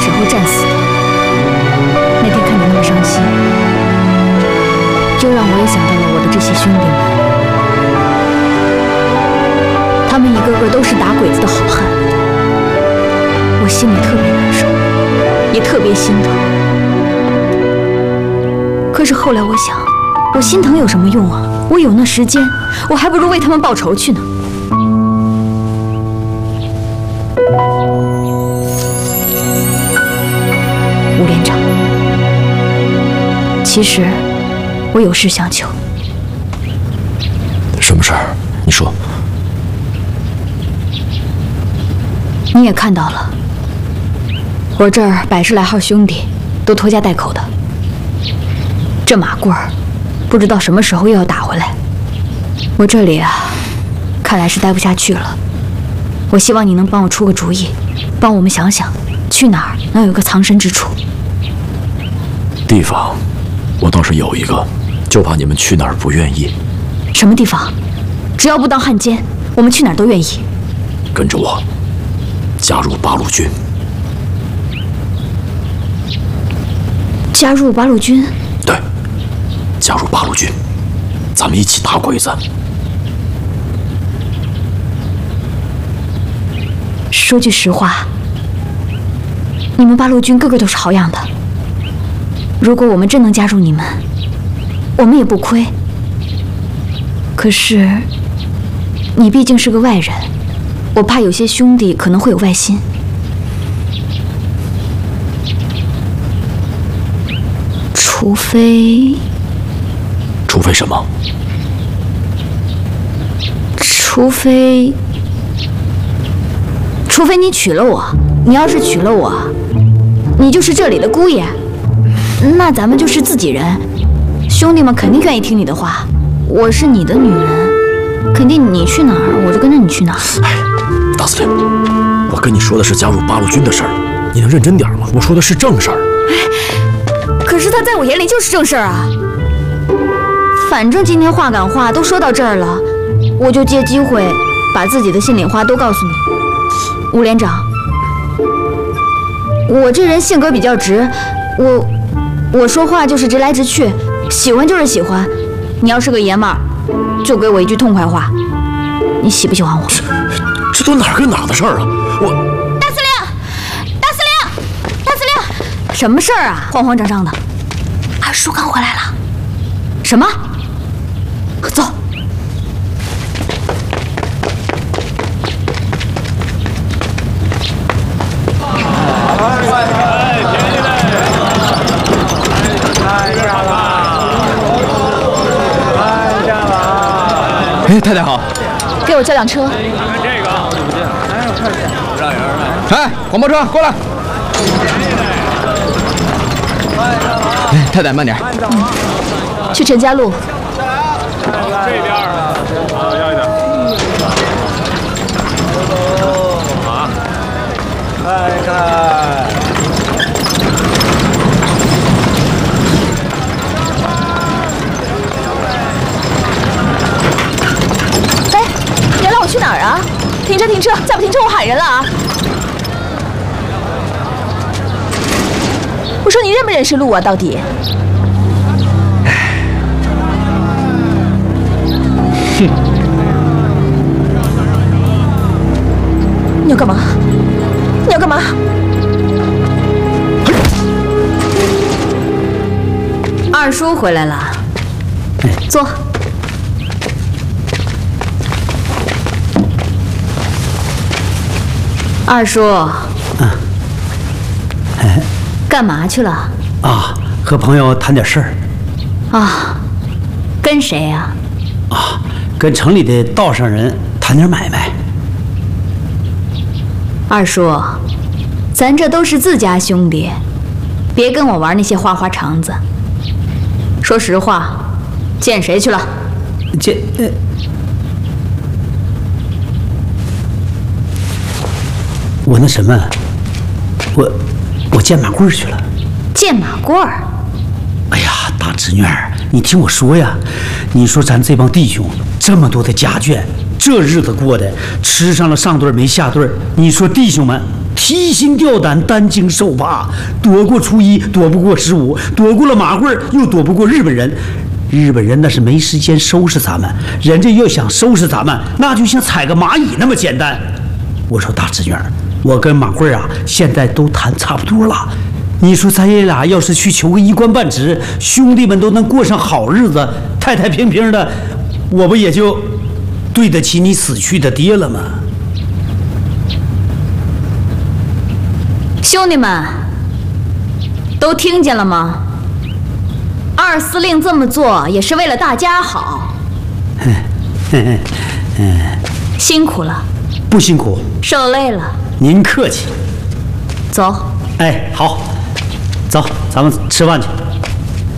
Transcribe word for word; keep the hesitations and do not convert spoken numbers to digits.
时候战死的。那天看你那么伤心，就让我也想到了我的这些兄弟们，他们一个个都是打鬼子的好汉，我心里特别难受，也特别心疼。可是后来我想，我心疼有什么用啊？我有那时间，我还不如为他们报仇去呢。吴连长，其实我有事相求。 什么事儿？你说。 你也看到了，我这儿百十来号兄弟都拖家带口的，这马贵儿不知道什么时候又要打回来。我这里啊，看来是待不下去了。我希望你能帮我出个主意，帮我们想想去哪儿能有个藏身之处。 地方，我倒是有一个，就怕你们去哪儿不愿意。 什么地方？只要不当汉奸，我们去哪儿都愿意。 跟着我，加入八路军。 加入八路军？ 对，加入八路军，咱们一起打鬼子。 说句实话，你们八路军个个都是好样的。如果我们真能加入你们，我们也不亏。可是，你毕竟是个外人，我怕有些兄弟可能会有外心。除非…… 除非什么？ 除非……除非你娶了我。你要是娶了我，你就是这里的姑爷，那咱们就是自己人，兄弟们肯定愿意听你的话。我是你的女人，肯定你去哪儿，我就跟着你去哪儿。 哎，大司令，我跟你说的是加入八路军的事儿，你能认真点吗？我说的是正事儿。 哎，可是他在我眼里就是正事儿啊。反正今天话赶话都说到这儿了，我就借机会把自己的心里话都告诉你。吴连长，我这人性格比较直，我我说话就是直来直去，喜欢就是喜欢。你要是个爷们儿，就给我一句痛快话。你喜不喜欢我？ 这这都哪儿跟哪儿的事儿啊！我大司令，大司令，大司令，什么事儿啊？慌慌张张的。二叔刚回来了。什么？走。 哎，太太好， 给我叫辆车。 这个，让人哎，黄包车过来。哎，太太慢点。 嗯，去陈家路。 这边啊，要一点。啊，看看。 我去哪儿啊？停车停车！再不停车我喊人了啊！我说你认不认识路啊？到底？哼！你要干嘛？你要干嘛？二叔回来了，坐。二叔， 嗯，哎， 干嘛去了？ 啊，和朋友谈点事儿。 啊，跟谁呀？ 啊，跟城里的道上人谈点买卖。 二叔，咱这都是自家兄弟，别跟我玩那些花花肠子。说实话，见谁去了？ 见呃。我那什么，我我见马贵去了。 见马贵儿？ 哎呀，大侄女儿，你听我说呀，你说咱这帮弟兄这么多的家眷，这日子过的吃上了上顿没下顿，你说弟兄们提心吊胆，担惊受怕，躲过初一，躲不过十五，躲过了马贵，又躲不过日本人。日本人那是没时间收拾咱们，人家要想收拾咱们，那就像踩个蚂蚁那么简单。我说大侄女儿，我跟马贵啊，现在都谈差不多了。你说咱爷俩要是去求个一官半职，兄弟们都能过上好日子，太太平平的，我不也就对得起你死去的爹了吗？ 兄弟们，都听见了吗？二司令这么做也是为了大家好。辛苦了。 不辛苦。 受累了。 您客气。 走。 哎，好，走，咱们吃饭去。